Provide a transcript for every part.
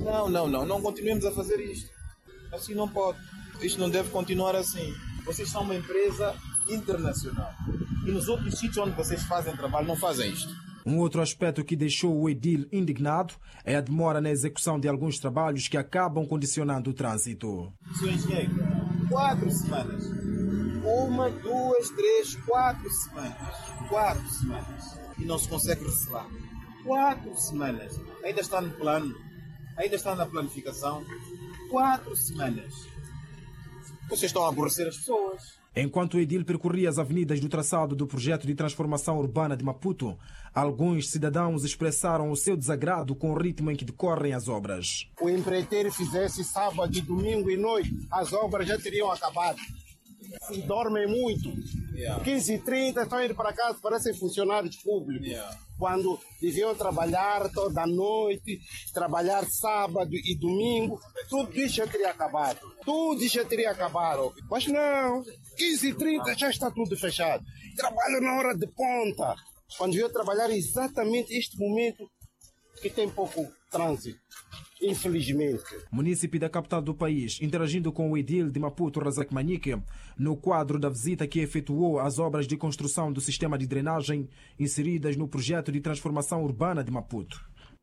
Não continuemos a fazer isto. Assim não pode. Isto não deve continuar assim. Vocês são uma empresa internacional. E nos outros sítios onde vocês fazem trabalho não fazem isto. Um outro aspecto que deixou o edil indignado é a demora na execução de alguns trabalhos que acabam condicionando o trânsito. Sr. engenheiro, 4 semanas. 1, 2, 3, 4 semanas. 4 semanas. E não se consegue receber. 4 semanas. Ainda está no plano. Ainda está na planificação. 4 semanas. Vocês estão a aborrecer as pessoas. Enquanto o edil percorria as avenidas do traçado do projeto de transformação urbana de Maputo, alguns cidadãos expressaram o seu desagrado com o ritmo em que decorrem as obras. O empreiteiro fizesse sábado, domingo e noite, as obras já teriam acabado. E dormem muito. 15h30 estão indo para casa, parecem funcionários públicos. Quando deviam trabalhar toda a noite, trabalhar sábado e domingo, tudo isso já teria acabado. Tudo isso já teria acabado. Mas não, 15h30 já está tudo fechado. Trabalho na hora de ponta. Quando deviam trabalhar exatamente este momento que tem pouco trânsito. Infelizmente. Munícipe da capital do país, interagindo com o edil de Maputo, Razak Manique, no quadro da visita que efetuou às obras de construção do sistema de drenagem inseridas no projeto de transformação urbana de Maputo.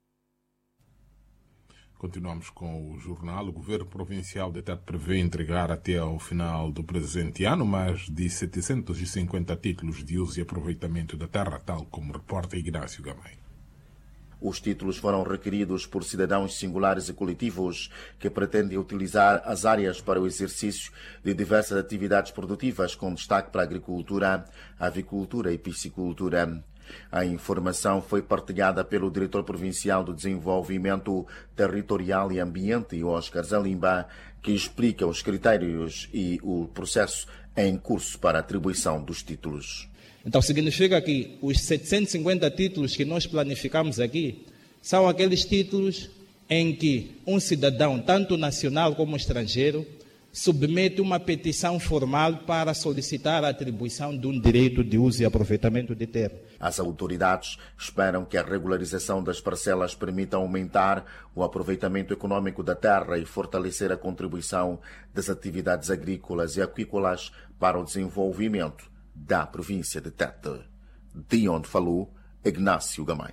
Continuamos com o jornal. O governo provincial de Tete prevê entregar até ao final do presente ano mais de 750 títulos de uso e aproveitamento da terra, tal como reporta Ignácio Gamay. Os títulos foram requeridos por cidadãos singulares e coletivos que pretendem utilizar as áreas para o exercício de diversas atividades produtivas, com destaque para a agricultura, avicultura e piscicultura. A informação foi partilhada pelo diretor provincial do Desenvolvimento Territorial e Ambiente, Oscar Zalimba, que explica os critérios e o processo em curso para a atribuição dos títulos. Então significa que os 750 títulos que nós planificamos aqui são aqueles títulos em que um cidadão, tanto nacional como estrangeiro, submete uma petição formal para solicitar a atribuição de um direito de uso e aproveitamento de terra. As autoridades esperam que a regularização das parcelas permita aumentar o aproveitamento econômico da terra e fortalecer a contribuição das atividades agrícolas e aquícolas para o desenvolvimento da província de Tete. De onde falou Ignácio Gamay.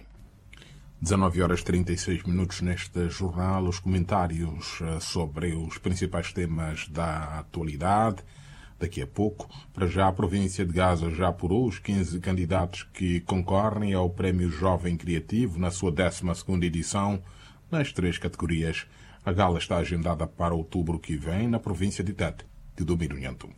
19h36 neste jornal, os comentários sobre os principais temas da atualidade. Daqui a pouco, para já, a província de Gaza já apurou os 15 candidatos que concorrem ao Prémio Jovem Criativo na sua 12ª edição, nas 3 categorias. A gala está agendada para outubro que vem na província de Tete, de Domiro Nhantumbo.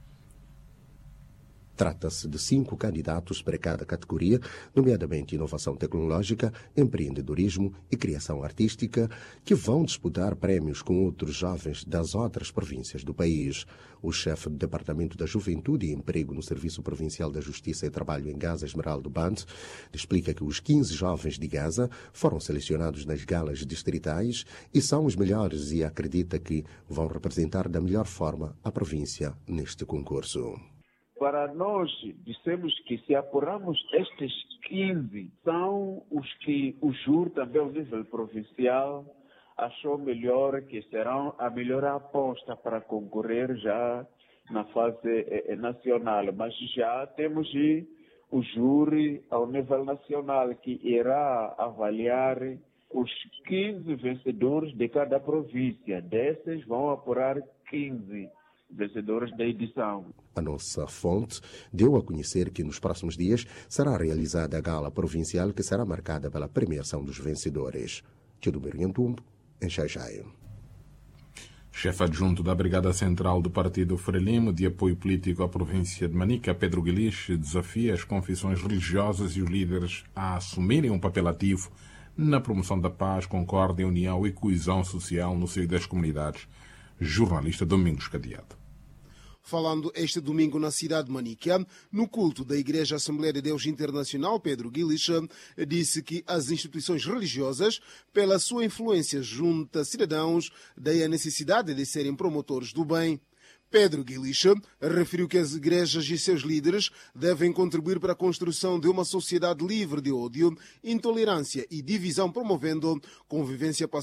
Trata-se de 5 candidatos para cada categoria, nomeadamente inovação tecnológica, empreendedorismo e criação artística, que vão disputar prémios com outros jovens das outras províncias do país. O chefe do Departamento da Juventude e Emprego no Serviço Provincial da Justiça e Trabalho em Gaza, Esmeraldo Band, explica que os 15 jovens de Gaza foram selecionados nas galas distritais e são os melhores e acredita que vão representar da melhor forma a província neste concurso. Para nós, dissemos que se apurarmos estes 15, são os que o júri também ao nível provincial achou melhor, que serão a melhor aposta para concorrer já na fase nacional. Mas já temos o júri ao nível nacional que irá avaliar os 15 vencedores de cada província. Desses vão apurar 15 vencedores da edição. A nossa fonte deu a conhecer que nos próximos dias será realizada a gala provincial que será marcada pela premiação dos vencedores. Teodomiro Nhantumbo, em Xai-Xai. Chefe adjunto da Brigada Central do Partido Frelimo de Apoio Político à província de Manica, Pedro Guiliche, desafia as confissões religiosas e os líderes a assumirem um papel ativo na promoção da paz, concórdia, união e coesão social no seio das comunidades. Jornalista Domingos Cadeado. Falando este domingo na cidade de Manica, no culto da Igreja Assembleia de Deus Internacional, Pedro Guiliche disse que as instituições religiosas, pela sua influência junto a cidadãos, daí a necessidade de serem promotores do bem. Pedro Guiliche referiu que as igrejas e seus líderes devem contribuir para a construção de uma sociedade livre de ódio, intolerância e divisão, promovendo convivência pacífica